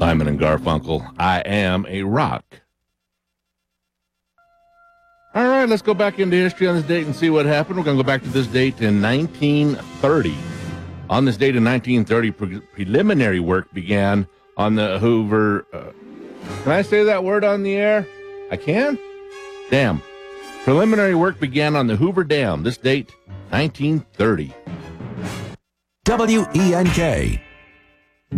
Simon and Garfunkel, I Am a Rock. All right, let's go back into history on this date and see what happened. We're going to go back to this date in 1930. On this date in 1930, preliminary work began on the Hoover. Can I say that word on the air? I can? Damn. Preliminary work began on the Hoover Dam. This date, 1930. WENK.